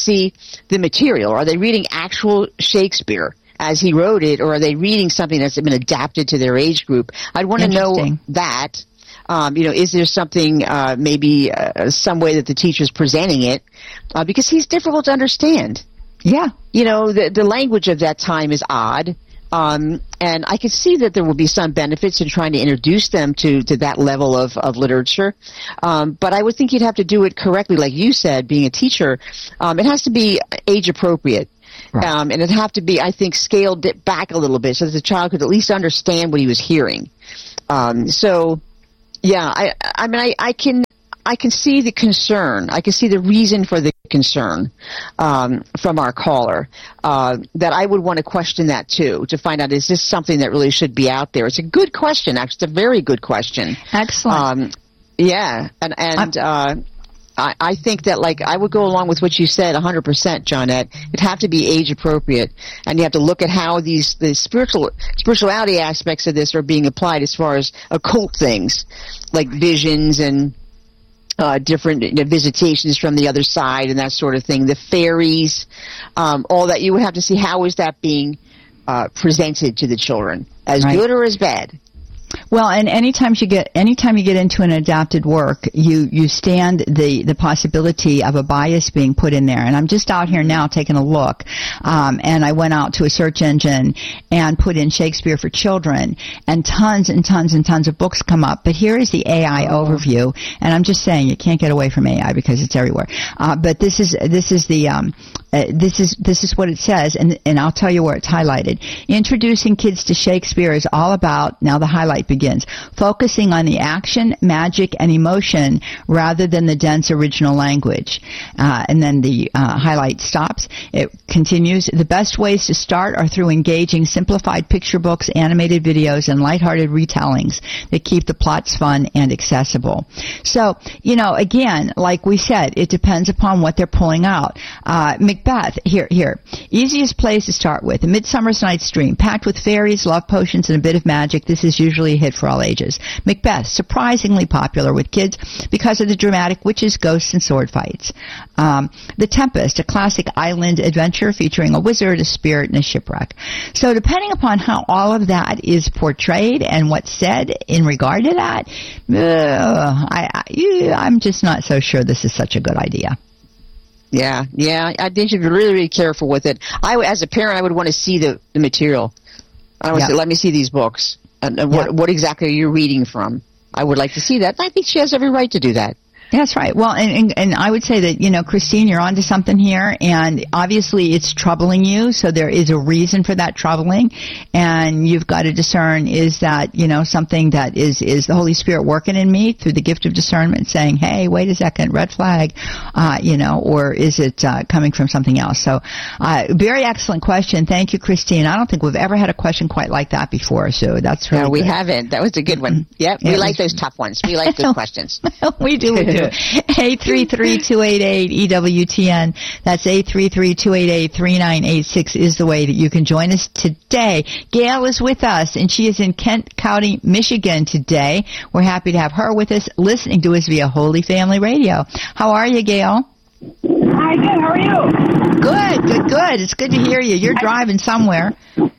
the material? Are they reading actual Shakespeare as he wrote it, or are they reading something that's been adapted to their age group? I'd want to know that. Um, you know, is there something, uh, maybe uh, some way that the teacher's presenting it? Uh, because he's difficult to understand. Yeah. You know, the, the language of that time is odd. Um, and I can see that there will be some benefits in trying to introduce them to, to that level of, of literature. Um, but I would think you'd have to do it correctly, like you said, being a teacher. Um, it has to be age appropriate. Right. Um, and it'd have to be, I think, scaled it back a little bit so that the child could at least understand what he was hearing. Um, so, yeah, I, I mean, I, I can, I can see the concern. I can see the reason for the concern um, from our caller. Uh, that I would want to question that too, to find out, is this something that really should be out there? It's a good question. Actually, it's a very good question. Excellent. Um, yeah, and and uh, I, I think that, like, I would go along with what you said, one hundred percent, Johnette. It'd have to be age appropriate, and you have to look at how these the spiritual spirituality aspects of this are being applied as far as occult things, like visions and Uh, different you know, visitations from the other side and that sort of thing, the fairies, um, all that. You would have to see how is that being uh, presented to the children, as right. good or as bad. Well, and anytime you get anytime you get into an adapted work, you you stand the the possibility of a bias being put in there. And I'm just out here now taking a look, um, and I went out to a search engine and put in Shakespeare for children, and tons and tons and tons of books come up. But here is the A I oh. overview, and I'm just saying you can't get away from A I because it's everywhere. Uh, but this is this is the um, uh, this is this is what it says, and and I'll tell you where it's highlighted. Introducing kids to Shakespeare is all about, now the highlight begins, focusing on the action, magic, and emotion rather than the dense original language. Uh, and then the uh, highlight stops. It continues. The best ways to start are through engaging simplified picture books, animated videos, and lighthearted retellings that keep the plots fun and accessible. So, you know, again, like we said, it depends upon what they're pulling out. Uh, Macbeth, here, here. Easiest place to start with. A Midsummer's Night's Dream, packed with fairies, love potions, and a bit of magic. This is usually a hit for all ages. Macbeth, surprisingly popular with kids because of the dramatic witches, ghosts, and sword fights. Um, The Tempest, a classic island adventure featuring a wizard, a spirit, and a shipwreck. So depending upon how all of that is portrayed and what's said in regard to that, uh, I, I, I'm just not so sure this is such a good idea. Yeah, yeah, I think you should be really, really careful with it. I, as a parent, I would want to see the, the material. I would Yeah. say, let me see these books. And, and what, Yeah. what exactly are you reading from? I would like to see that. I think she has every right to do that. That's right. Well, and, and, and I would say that, you know, Christine, you're onto something here, and obviously it's troubling you, so there is a reason for that troubling, and you've got to discern, is that, you know, something that is, is the Holy Spirit working in me through the gift of discernment saying, hey, wait a second, red flag, uh, you know, or is it uh, coming from something else? So, uh, very excellent question. Thank you, Christine. I don't think we've ever had a question quite like that before, so that's really No, we good. haven't. That was a good one. Yep, we It like was- those tough ones. We like good questions. we do, we do. eight three three, two eight eight, E W T N. That's eight three three, two eight eight, three nine eight six is the way that you can join us today. Gail is with us, and she is in Kent County, Michigan today. We're happy to have her with us, listening to us via Holy Family Radio. How are you, Gail? Hi, good. How are you? Good, good, good. It's good to hear you. You're driving somewhere.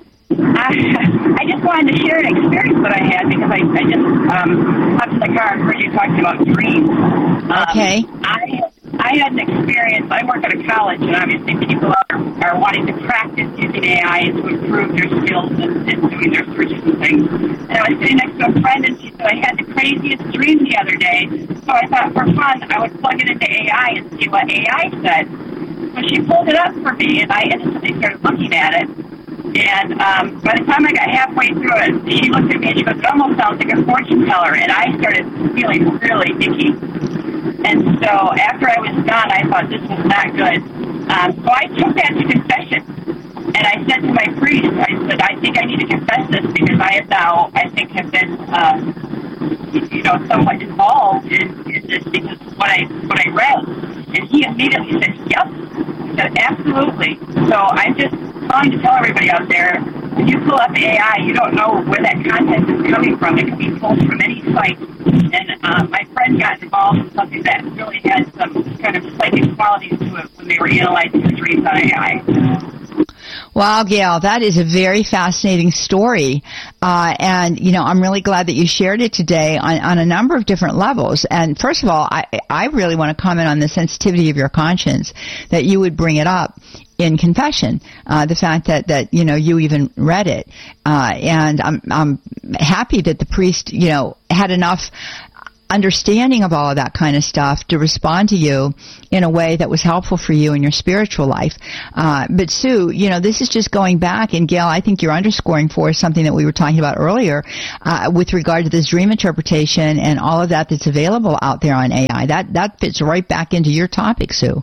I, I just wanted to share an experience that I had because I, I just um, hopped in the car and heard you talking about dreams. Um, Okay. I I had an experience. I work at a college, and obviously people are, are wanting to practice using A I to improve their skills and, and doing their searches and things. And I was sitting next to a friend, and she said, I had the craziest dream the other day. So I thought, for fun, I would plug it into A I and see what A I said. So she pulled it up for me, and I instantly started looking at it. And um, by the time I got halfway through it, she looked at me and she goes, it almost sounds like a fortune teller. And I started feeling really icky. And so after I was done, I thought this was not good. Um, so I took that to confession. And I said to my priest, I said, I think I need to confess this because I have now, I think, have been, um, you know, somewhat involved in, in this because of what I, what I read. And he immediately said, yep. He said, absolutely. So I'm just trying to tell everybody out there, when you pull up A I, you don't know where that content is coming from. It can be pulled from any site. And um, my friend got involved also something that really had some kind of psychic qualities to it when they were analyzing the dreams on A I. Wow, Gail, that is a very fascinating story. Uh, and, you know, I'm really glad that you shared it today on, on a number of different levels. And first of all, I, I really want to comment on the sensitivity of your conscience, that you would bring it up in confession, uh, the fact that, that, you know, you even read it. Uh, and I'm, I'm happy that the priest, you know, had enough understanding of all of that kind of stuff to respond to you in a way that was helpful for you in your spiritual life. Uh, but Sue, you know, this is just going back, and Gail, I think you're underscoring for us something that we were talking about earlier, uh, with regard to this dream interpretation and all of that that's available out there on A I. That, that fits right back into your topic, Sue.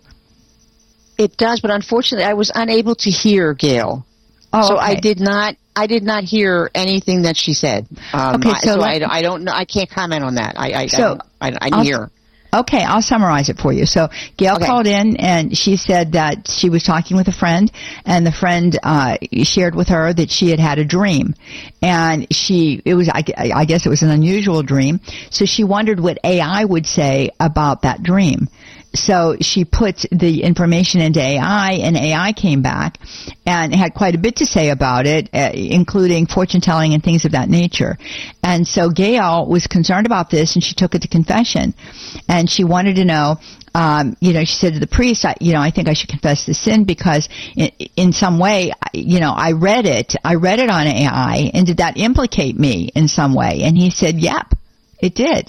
It does, but unfortunately I was unable to hear Gail. Oh, so okay. I did not I did not hear anything that she said. Um, okay, so, so like, I, I don't know. I can't comment on that. I I, so I, I, I didn't hear. Okay, I'll summarize it for you. So Gail okay. called in, and she said that she was talking with a friend, and the friend uh, shared with her that she had had a dream, and she it was I, I guess it was an unusual dream. So she wondered what A I would say about that dream. So she put the information into A I, and A I came back and had quite a bit to say about it, uh, including fortune telling and things of that nature. And so Gail was concerned about this, and she took it to confession. And she wanted to know, um, you know, she said to the priest, I, you know, I think I should confess this sin because in, in some way, you know, I read it. I read it on A I, and did that implicate me in some way? And he said, yep, it did.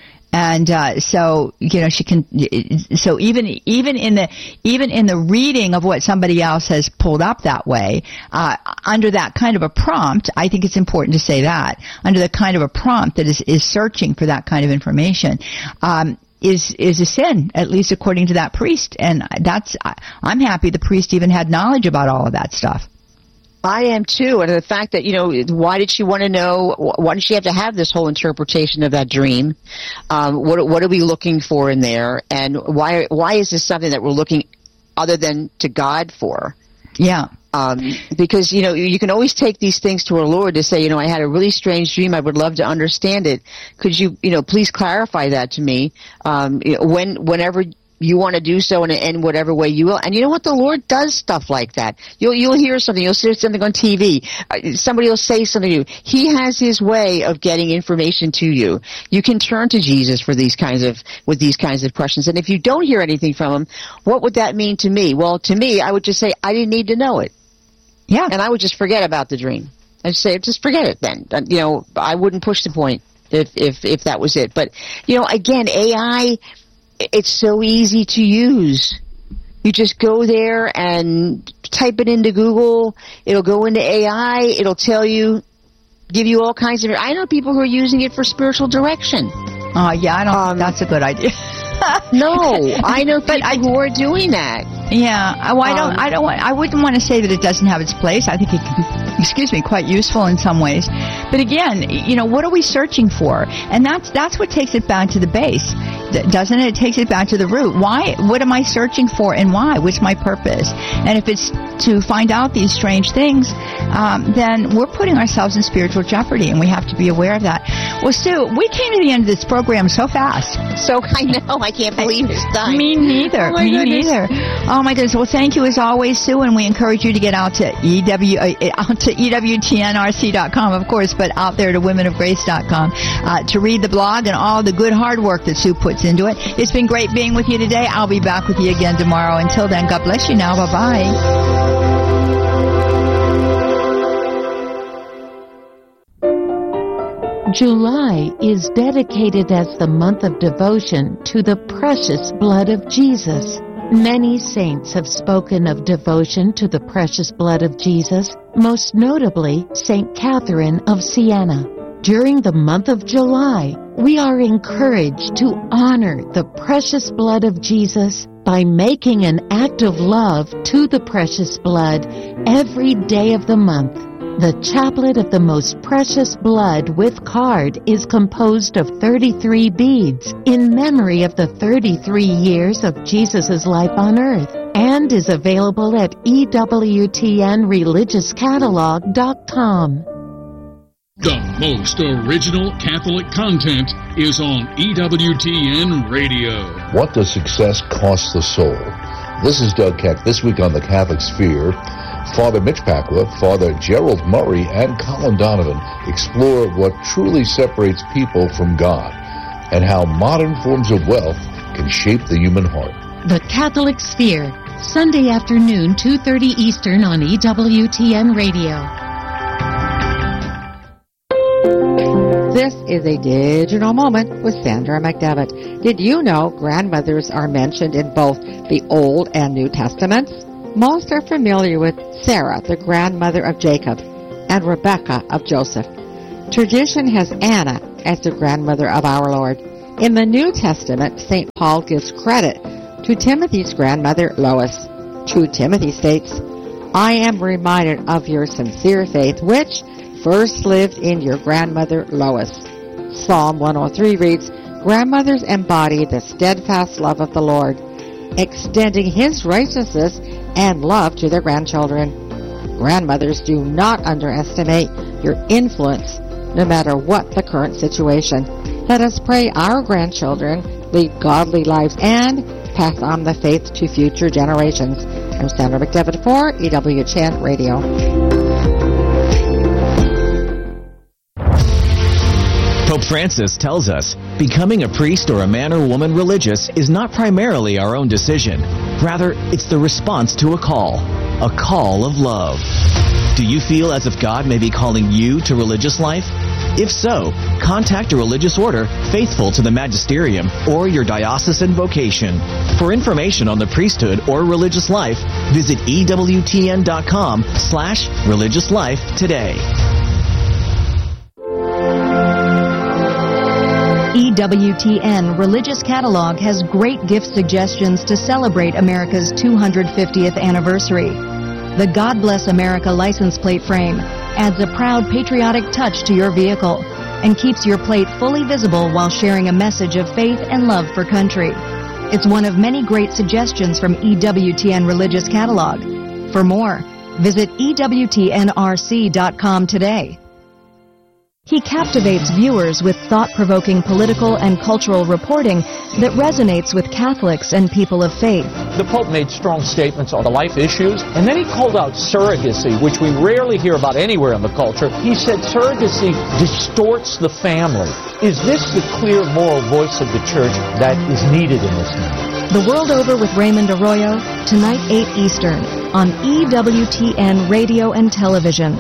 And uh, so, you know, she can. So even even in the even in the reading of what somebody else has pulled up that way, uh, under that kind of a prompt, I think it's important to say that under the kind of a prompt that is is searching for that kind of information, um, is is a sin, at least according to that priest. And that's I'm happy the priest even had knowledge about all of that stuff. I am too, and the fact that, you know, why did she want to know, why did she have to have this whole interpretation of that dream? Um, what what are we looking for in there, and why why is this something that we're looking other than to God for? Yeah. Um, because, you know, you can always take these things to our Lord to say, you know, I had a really strange dream. I would love to understand it. Could you, you know, please clarify that to me? Um, you know, when whenever you want to do so in, in whatever way you will. And you know what? The Lord does stuff like that. You'll, you'll hear something. You'll see something on T V. Uh, somebody will say something to you. He has his way of getting information to you. You can turn to Jesus for these kinds of, with these kinds of questions. And if you don't hear anything from him, what would that mean to me? Well, to me, I would just say, I didn't need to know it. Yeah. And I would just forget about the dream. I'd say, just forget it then. Uh, you know, I wouldn't push the point if, if, if that was it. But, you know, again, A I, it's so easy to use. You just go there and type it into Google. It'll go into A I. It'll tell you, give you all kinds of... I know people who are using it for spiritual direction. Oh, uh, yeah, I don't um, think that's a good idea. No, I know people I, who are doing that. Yeah, well, I don't, um, I don't want, I wouldn't want to say that it doesn't have its place. I think it can, excuse me, quite useful in some ways. But again, you know, what are we searching for? And that's, that's what takes it back to the base, doesn't it? It takes it back to the root. Why, what am I searching for and why? What's my purpose? And if it's to find out these strange things, um, then we're putting ourselves in spiritual jeopardy, and we have to be aware of that. Well, Sue, we came to the end of this program so fast. So I know, I can't believe it's done. Me neither. Oh, my Me goodness. neither. Oh my goodness. Well, thank you as always, Sue, and we encourage you to get out to E W uh, out to E W T N R C dot com, of course, but out there to women of grace dot com uh, to read the blog and all the good hard work that Sue puts into it. It's been great being with you today. I'll be back with you again tomorrow. Until then, God bless you now. Bye bye. July is dedicated as the month of devotion to the precious blood of Jesus. Many saints have spoken of devotion to the precious blood of Jesus, most notably Saint Catherine of Siena. During the month of July, we are encouraged to honor the precious blood of Jesus by making an act of love to the precious blood every day of the month. The Chaplet of the Most Precious Blood with card is composed of thirty-three beads in memory of the thirty-three years of Jesus' life on earth, and is available at E W T N religious catalog dot com. The most original Catholic content is on E W T N Radio. What does success cost the soul? This is Doug Keck. This week on the Catholic Sphere, Father Mitch Pacwa, Father Gerald Murray, and Colin Donovan explore what truly separates people from God and how modern forms of wealth can shape the human heart. The Catholic Sphere, Sunday afternoon, two thirty Eastern on E W T N Radio. This is a digital moment with Sandra McDevitt. Did you know grandmothers are mentioned in both the Old and New Testaments? Most are familiar with Sarah, the grandmother of Jacob, and Rebecca of Joseph. Tradition has Anna as the grandmother of our Lord. In the New Testament, Saint Paul gives credit to Timothy's grandmother, Lois. Two Timothy states, I am reminded of your sincere faith, which first lived in your grandmother Lois. Psalm one oh three reads, grandmothers embody the steadfast love of the Lord, extending His righteousness and love to their grandchildren. Grandmothers, do not underestimate your influence, no matter what the current situation. Let us pray our grandchildren lead godly lives and pass on the faith to future generations. I'm Sandra McDevitt for E W T N Radio. Pope Francis tells us, becoming a priest or a man or woman religious is not primarily our own decision. Rather, it's the response to a call, a call of love. Do you feel as if God may be calling you to religious life? If so, contact a religious order faithful to the magisterium or your diocesan vocation. For information on the priesthood or religious life, visit E W T N dot com slash religious life today. E W T N Religious Catalog has great gift suggestions to celebrate America's two hundred fiftieth anniversary. The God Bless America license plate frame adds a proud patriotic touch to your vehicle and keeps your plate fully visible while sharing a message of faith and love for country. It's one of many great suggestions from E W T N Religious Catalog. For more, visit E W T N R C dot com today. He captivates viewers with thought-provoking political and cultural reporting that resonates with Catholics and people of faith. The Pope made strong statements on the life issues, and then he called out surrogacy, which we rarely hear about anywhere in the culture. He said surrogacy distorts the family. Is this the clear moral voice of the Church that is needed in this moment? The World Over with Raymond Arroyo, tonight eight Eastern, on E W T N Radio and Television.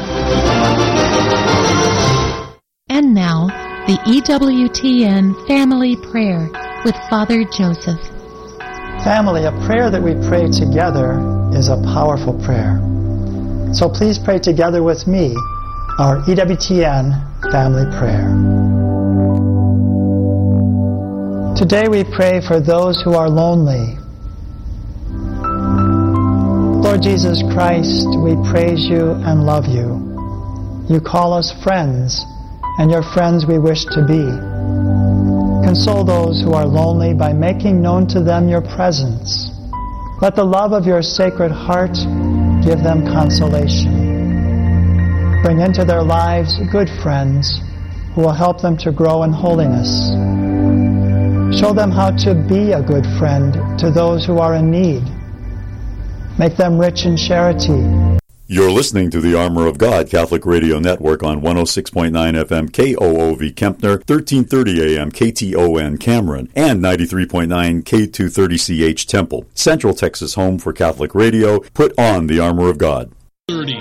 And now, the E W T N Family Prayer with Father Joseph. Family, a prayer that we pray together is a powerful prayer. So please pray together with me our E W T N Family Prayer. Today we pray for those who are lonely. Lord Jesus Christ, we praise you and love you. You call us friends, and your friends we wish to be. Console those who are lonely by making known to them your presence. Let the love of your Sacred Heart give them consolation. Bring into their lives good friends who will help them to grow in holiness. Show them how to be a good friend to those who are in need. Make them rich in charity. You're listening to the Armor of God Catholic Radio Network on one oh six point nine F M K O O V Kempner, thirteen thirty A M K T O N Cameron, and ninety-three point nine K two thirty C H Temple. Central Texas home for Catholic radio. Put on the Armor of God. thirty.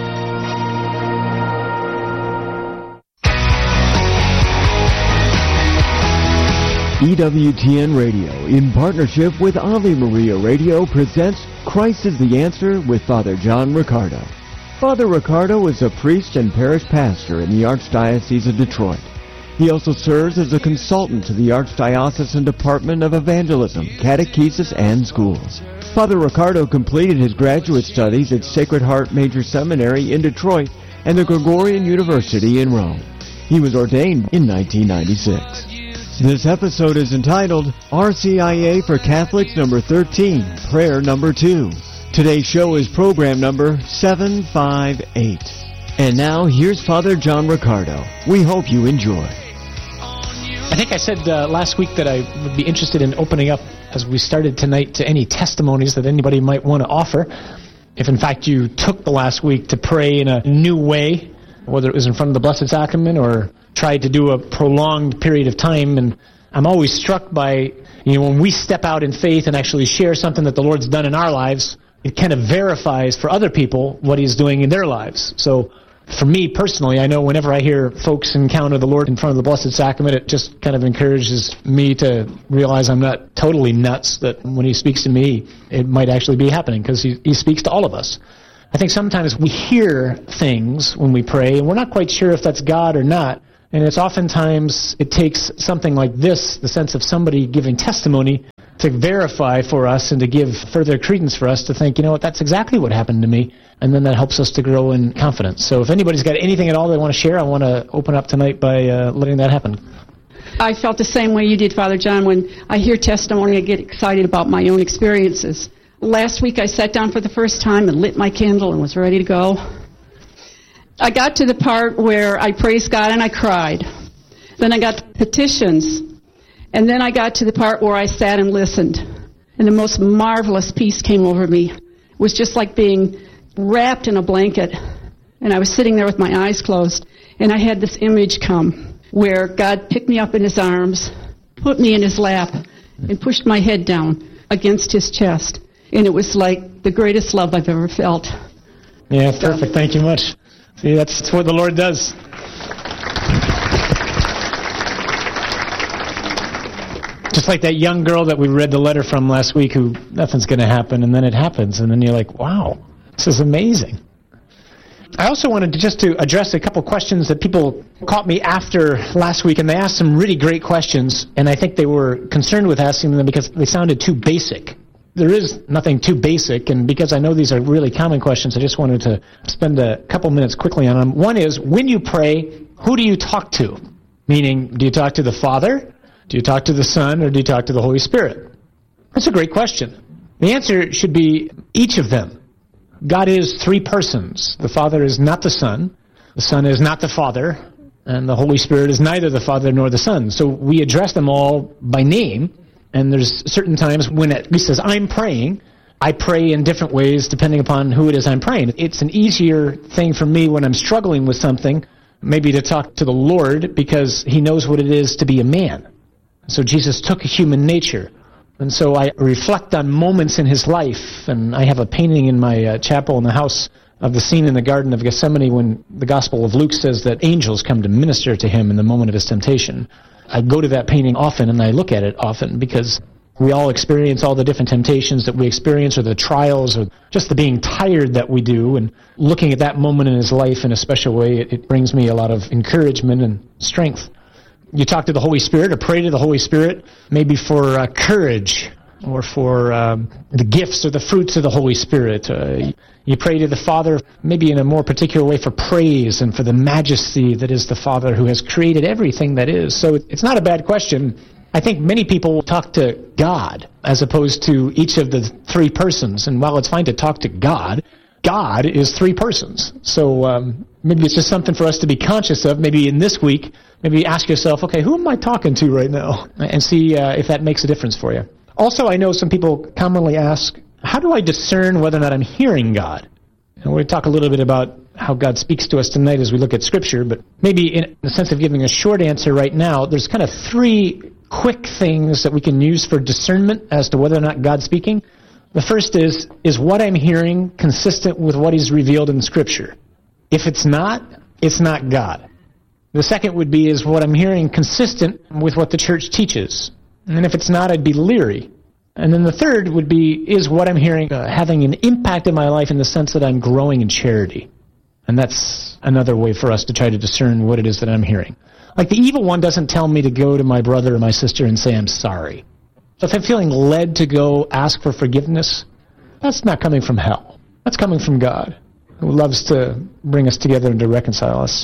E W T N Radio, in partnership with Ave Maria Radio, presents Christ is the Answer with Father John Riccardo. Father Riccardo is a priest and parish pastor in the Archdiocese of Detroit. He also serves as a consultant to the Archdiocesan Department of Evangelism, Catechesis, and Schools. Father Riccardo completed his graduate studies at Sacred Heart Major Seminary in Detroit and the Gregorian University in Rome. He was ordained in nineteen ninety-six. This episode is entitled R C I A for Catholics number thirteen, Prayer number two. Today's show is program number seven five eight. And now, here's Father John Riccardo. We hope you enjoy. I think I said uh, last week that I would be interested in opening up, as we started tonight, to any testimonies that anybody might want to offer. If, in fact, you took the last week to pray in a new way, whether it was in front of the Blessed Sacrament or tried to do a prolonged period of time. And I'm always struck by, you know, when we step out in faith and actually share something that the Lord's done in our lives, it kind of verifies for other people what He's doing in their lives. So for me personally, I know whenever I hear folks encounter the Lord in front of the Blessed Sacrament, it just kind of encourages me to realize I'm not totally nuts, that when He speaks to me, it might actually be happening, because he, he speaks to all of us. I think sometimes we hear things when we pray, and we're not quite sure if that's God or not. And it's oftentimes, it takes something like this, the sense of somebody giving testimony, to verify for us and to give further credence for us to think, you know what, that's exactly what happened to me. And then that helps us to grow in confidence. So if anybody's got anything at all they want to share, I want to open up tonight by uh, letting that happen. I felt the same way you did, Father John. When I hear testimony, I get excited about my own experiences. Last week I sat down for the first time and lit my candle and was ready to go. I got to the part where I praised God and I cried. Then I got to petitions. And then I got to the part where I sat and listened. And the most marvelous peace came over me. It was just like being wrapped in a blanket. And I was sitting there with my eyes closed. And I had this image come where God picked me up in His arms, put me in His lap, and pushed my head down against His chest. And it was like the greatest love I've ever felt. Yeah, perfect. Thank you much. See, that's, that's what the Lord does. Just like that young girl that we read the letter from last week, who nothing's going to happen, and then it happens, and then you're like, wow, this is amazing. I also wanted to just to address a couple questions that people caught me after last week, and they asked some really great questions, and I think they were concerned with asking them because they sounded too basic. There is nothing too basic, and because I know these are really common questions, I just wanted to spend a couple minutes quickly on them. One is, when you pray, who do you talk to? Meaning, do you talk to the Father? Do you talk to the Son, or do you talk to the Holy Spirit? That's a great question. The answer should be each of them. God is three persons. The Father is not the Son, the Son is not the Father, and the Holy Spirit is neither the Father nor the Son. So we address them all by name, and there's certain times when, at least as I'm praying, I pray in different ways depending upon who it is I'm praying. It's an easier thing for me when I'm struggling with something, maybe to talk to the Lord, because He knows what it is to be a man. So Jesus took a human nature. And so I reflect on moments in His life, and I have a painting in my uh, chapel in the house of the scene in the Garden of Gethsemane when the Gospel of Luke says that angels come to minister to Him in the moment of His temptation. I go to that painting often, and I look at it often, because we all experience all the different temptations that we experience, or the trials, or just the being tired that we do, and looking at that moment in His life in a special way, it, it brings me a lot of encouragement and strength. You talk to the Holy Spirit, or pray to the Holy Spirit, maybe for uh, courage, or for um, the gifts or the fruits of the Holy Spirit. Uh, you pray to the Father, maybe in a more particular way, for praise and for the majesty that is the Father who has created everything that is. So it's not a bad question. I think many people talk to God as opposed to each of the three persons. And while it's fine to talk to God, God is three persons. So um, maybe it's just something for us to be conscious of. Maybe in this week, maybe ask yourself, okay, who am I talking to right now? And see uh, if that makes a difference for you. Also, I know some people commonly ask, how do I discern whether or not I'm hearing God? And we'll talk a little bit about how God speaks to us tonight as we look at Scripture, but maybe in the sense of giving a short answer right now, there's kind of three quick things that we can use for discernment as to whether or not God's speaking. The first is, is what I'm hearing consistent with what He's revealed in Scripture? If it's not, it's not God. The second would be, is what I'm hearing consistent with what the church teaches? And if it's not, I'd be leery. And then the third would be, is what I'm hearing uh, having an impact in my life in the sense that I'm growing in charity? And that's another way for us to try to discern what it is that I'm hearing. Like the evil one doesn't tell me to go to my brother or my sister and say I'm sorry. So if I'm feeling led to go ask for forgiveness, that's not coming from hell. That's coming from God, who loves to bring us together and to reconcile us.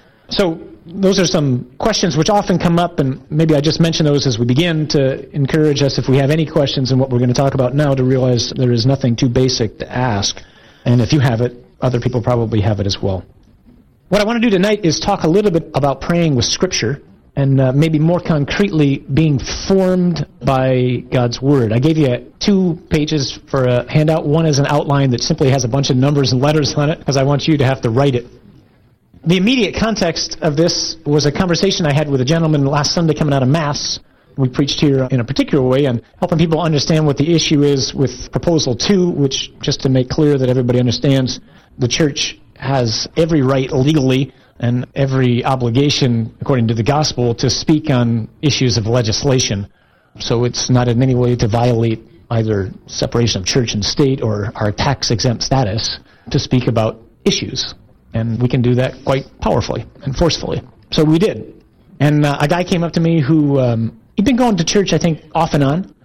So those are some questions which often come up, and maybe I just mention those as we begin to encourage us, if we have any questions in what we're going to talk about now, to realize there is nothing too basic to ask. And if you have it, other people probably have it as well. What I want to do tonight is talk a little bit about praying with Scripture, and uh, maybe more concretely being formed by God's Word. I gave you two pages for a handout. One is an outline that simply has a bunch of numbers and letters on it, because I want you to have to write it. The immediate context of this was a conversation I had with a gentleman last Sunday coming out of Mass. We preached here in a particular way on helping people understand what the issue is with Proposal two, which, just to make clear that everybody understands, the church has every right legally and every obligation, according to the gospel, to speak on issues of legislation. So it's not in any way to violate either separation of church and state or our tax-exempt status to speak about issues. And we can do that quite powerfully and forcefully. So we did. And uh, a guy came up to me who, um, he'd been going to church, I think, off and on.